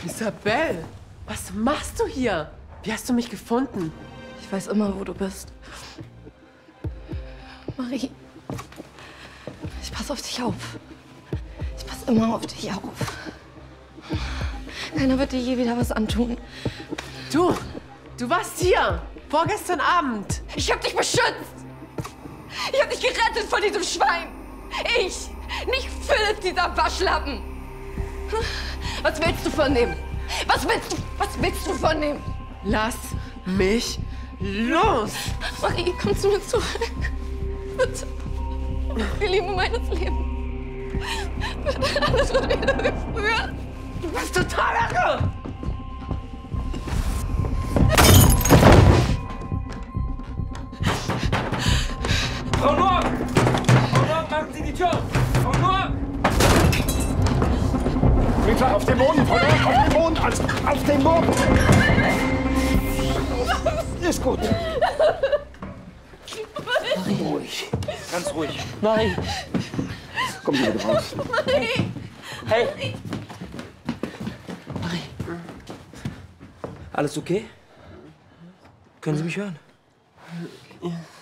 Isabelle, was machst du hier? Wie hast du mich gefunden? Ich weiß immer, wo du bist. Marie, ich passe auf dich auf. Ich passe immer auf dich auf. Keiner wird dir je wieder was antun. Du warst hier, vorgestern Abend. Ich hab dich beschützt. Ich hab dich gerettet von diesem Schwein. Ich, nicht Philipp, dieser Waschlappen. Was willst du von dem? Was willst du von dem? Lass mich los! Marie, komm zu mir zurück. Bitte. Die Liebe meines Lebens. Bitte, alles wird wieder wie früher. Du bist total irre! Frau Noack! Frau Noack, machen Sie die Tür auf! Frau Noack! Bitte auf den Boden, Frau Noack, auf den Boden, alles auf den Boden! Ist gut. Ruhig. Ganz ruhig. Nein. Kommen Sie bitte raus. Marie! Hey! Marie. Alles okay? Können Sie mich hören? Ja.